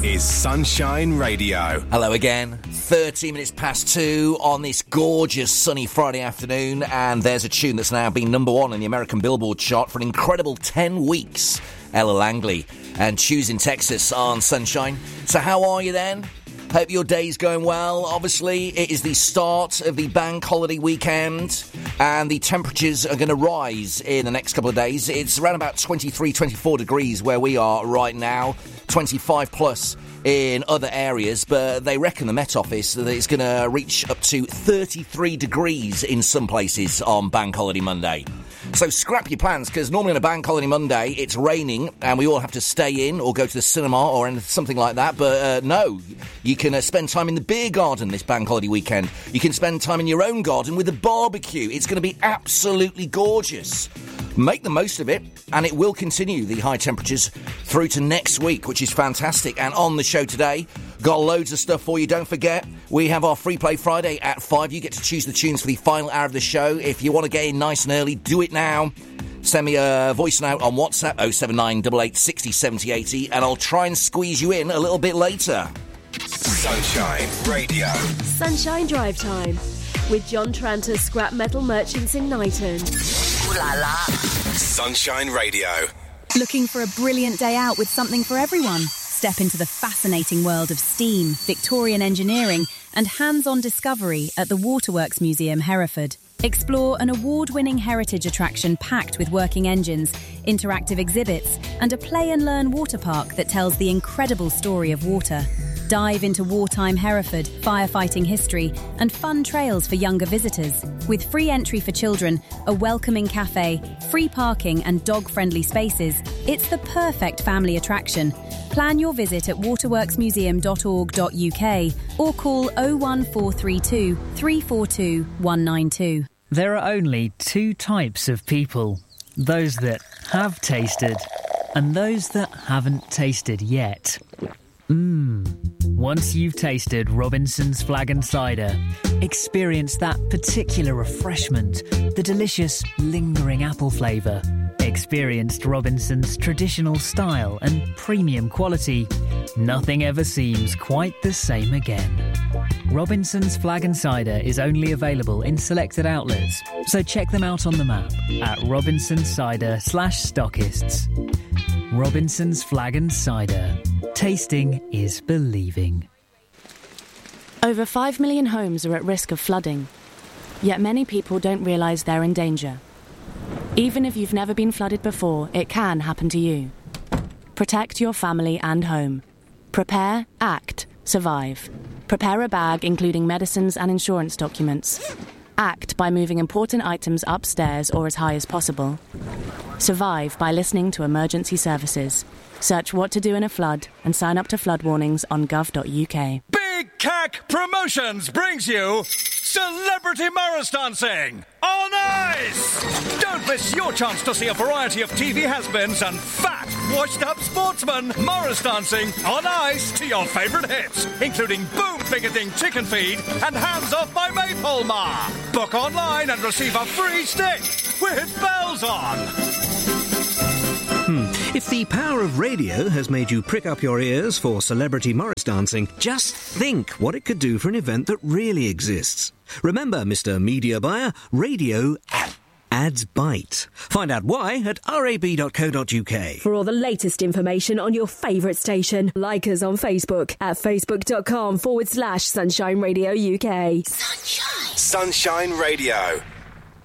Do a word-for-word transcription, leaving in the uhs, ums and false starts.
is Sunshine Radio. Hello again. thirty minutes past two on this gorgeous sunny Friday afternoon, and there's a tune that's now been number one in the American Billboard chart for an incredible ten weeks. Ella Langley and Choosing Texas on Sunshine. So how are you then? Hope your day's going well. Obviously, it is the start of the bank holiday weekend, and the temperatures are going to rise in the next couple of days. It's around about twenty-three, twenty-four degrees where we are right now, twenty-five plus in other areas, but they reckon, the Met Office, that it's going to reach up to thirty-three degrees in some places on Bank Holiday Monday. So scrap your plans, because normally on a Bank Holiday Monday it's raining and we all have to stay in or go to the cinema or anything, something like that, but uh, no, you can uh, spend time in the beer garden this Bank Holiday weekend. You can spend time in your own garden with a barbecue. It's going to be absolutely gorgeous. Make the most of it, and it will continue, the high temperatures, through to next week, which is fantastic. And on the show today, got loads of stuff for you. Don't forget, we have our Free Play Friday at five. You get to choose the tunes for the final hour of the show. If you want to get in nice and early, do it now. Send me a voice note on WhatsApp, oh seven nine eight eight six oh seven oh eight oh, and I'll try and squeeze you in a little bit later. Sunshine Radio. Sunshine Drive Time with John Tranter, Scrap Metal Merchants in Knighton. Ooh la la. Sunshine Radio. Looking for a brilliant day out with something for everyone? Step into the fascinating world of steam, Victorian engineering, and hands-on discovery at the Waterworks Museum, Hereford. Explore an award-winning heritage attraction packed with working engines, interactive exhibits, and a play-and-learn water park that tells the incredible story of water. Dive into wartime Hereford, firefighting history, and fun trails for younger visitors. With free entry for children, a welcoming cafe, free parking and dog-friendly spaces, it's the perfect family attraction. Plan your visit at waterworks museum dot org dot U K or call oh one four three two, three four two, one nine two. There are only two types of people. Those that have tasted and those that haven't tasted yet. Mmm. Once you've tasted Robinson's Flag and Cider, experience that particular refreshment, the delicious, lingering apple flavour. Experienced Robinson's traditional style and premium quality. Nothing ever seems quite the same again. Robinson's Flag and Cider is only available in selected outlets, so check them out on the map at Robinson's Cider slash stockists. Robinson's Flag and Cider. Tasting is believing. Over five million homes are at risk of flooding, yet many people don't realise they're in danger. Even if you've never been flooded before, it can happen to you. Protect your family and home. Prepare, act, survive. Prepare a bag including medicines and insurance documents. Act by moving important items upstairs or as high as possible. Survive by listening to emergency services. Search what to do in a flood and sign up to flood warnings on gov dot U K. Big Cack Promotions brings you Celebrity Morris Dancing on Ice! Don't miss your chance to see a variety of T V has-beens and fat, washed-up sportsmen Morris dancing on ice to your favourite hits, including Boom Bigoting Chicken Feed and Hands Off My Maypole Ma. Book online and receive a free stick with bells on. Hmm. If the power of radio has made you prick up your ears for Celebrity Morris Dancing, just think what it could do for an event that really exists. Remember, Mister Media Buyer, radio ads bite. Find out why at r a b dot co dot U K. For all the latest information on your favourite station, like us on Facebook at facebook.com forward slash Sunshine Radio U K. Sunshine. Sunshine Radio.